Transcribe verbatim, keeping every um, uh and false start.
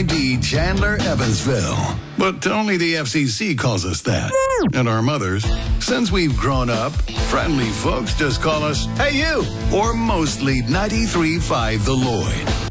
I D Chandler, Evansville. But only the F C C calls us that. And our mothers, since we've grown up, friendly folks just call us, "Hey you," or mostly ninety-three point five The Lloyd.